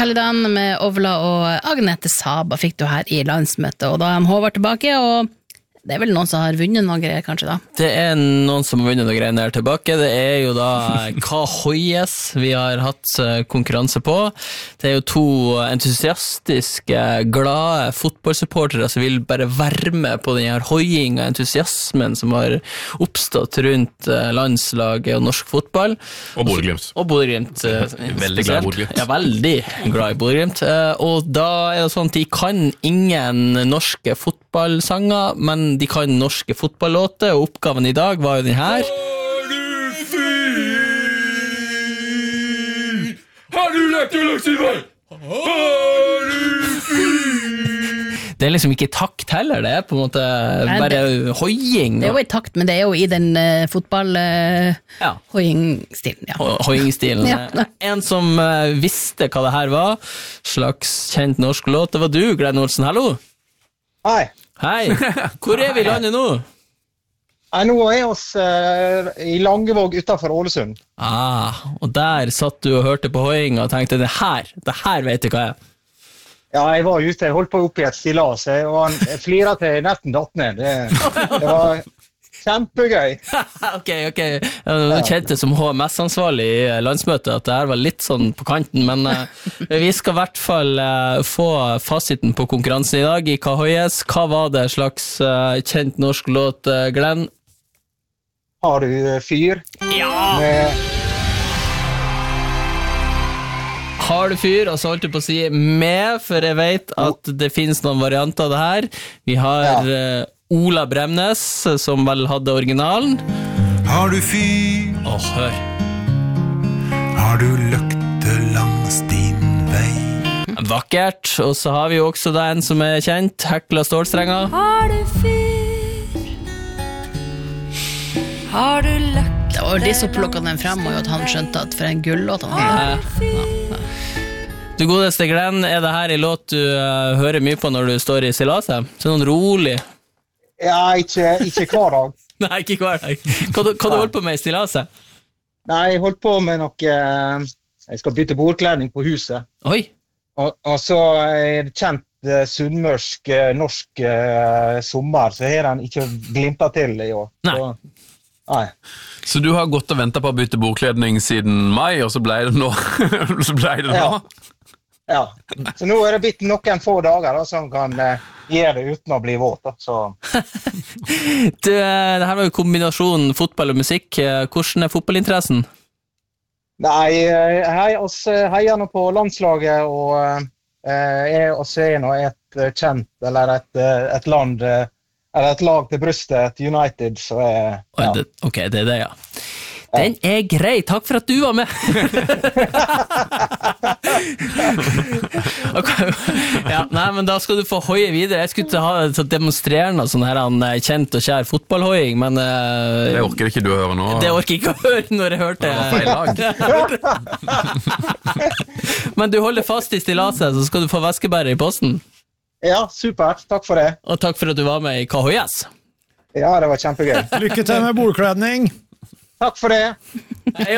Helligdagen med Ovla og Agnete Saba fikk du her i landsmøtet, og da Håvard tilbake, og det vel noen som har vunnet noen greier kanskje da? Det noen som har vunnet noen greier der tilbake, det jo da Hva Hoies vi har hatt konkurranse på. Det jo to entusiastiske, glade fotballsupportere som vil bare være med på den her hoiing og entusiasmen som har oppstått rundt landslaget og norsk fotball. Og Bodø-Glimt. Og Bodø-Glimt. Veldig glad i Bodø-Glimt. Ja, veldig glad i Bodø-Glimt. Og da det sånn at de kan ingen norske fotballsanger, men de kan norske fotballåter, og oppgaven i dag var jo den her. Har du fyr? Har du lagt og lagt i vei? Har du fyr? Det liksom ikke takt heller, det på en måte bare hoiing. Det jo i takt, men det jo i den fotball-hoiing-stilen. Ja. Hoiing-stilen. Ja. En som visste hva det her var, slags kjent norsk låt, det var du, Glenn Olsen, hallo? Hei. Hei, hvor vi i landet nå? Nå oss i Langevåg utenfor Ålesund. Og der satt du og hørte på hoiing og tenkte, det her vet du hva Ja, jeg var ute, jeg holdt på opp i et stillas, og han fliret til nesten datt ned. Det var kjempegøy. Ok. Du kjente som HMS-ansvarlig i landsmøtet at det her var litt sånn på kanten, men vi skal i hvert fall få fasiten på konkurransen i dag i Hva Hoies. Hva var det slags kjent norsk låt, Glenn? Har du fyr? Ja! Har du fyr, og så holdt jeg på å si med, for jeg vet at det finnes noen varianter av det her. Vi har Ola Bremnes, som vel hadde originalen. Har du fyr? Hør. Har du løkte langs din vei? Vakkert, og så har vi jo også da en som kjent, Hekla Stålstrenger. Har du fyr? Har du løkte? Det var jo de som plukket den frem, og at han skjønte at for en gullåt han var. Du godeste Glenn, det her en låt du hører mye på når du står i stillaset? Så noen rolig? Ja, ikke hver dag. Nei, ikke hver dag. Hva du holdt på med i stillaset? Nei, jeg holdt på med noe... Jeg skal bytte bordkledning på huset. Oi! Og så det kjent sunnmørsk norsk sommer, så har den ikke glimtet til i år. Nei. Så du har gått og ventet på å bytte bordkledning siden mai, og så ble det nå? Ja, så nå det blitt noen få dager da, som kan gjøre det uten å bli våt. Så. Det her var jo kombinasjonen fotball og musikk. Hvordan fotballinteressen? Nei, heier nå på landslaget, og også nå et kjent, eller et land... Eller et lag til brystet, et United, så Ok, det det, ja. Den grei, takk for at du var med! Nei, men da skal du få hoie videre. Jeg skulle ikke ha et demonstrerende sånn her kjent og kjær fotballhoiing, men... Det orker ikke du å høre nå. Det orker ikke å høre når jeg hørte... Det var feil lag. Men du holder fast i stillaset, så skal du få veskebæret i posten. Ja, supert. Takk for det. Og takk for at du var med i Hva Hoies. Ja, det var kjempegøy. Lykke til med bordkledning. Takk for det.